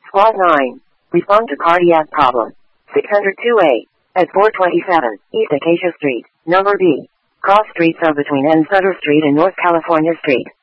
Squad 9. Respond to cardiac problem. 602A. At 427 East Acacia Street, number B. Cross streets are between N. Sutter Street and North California Street.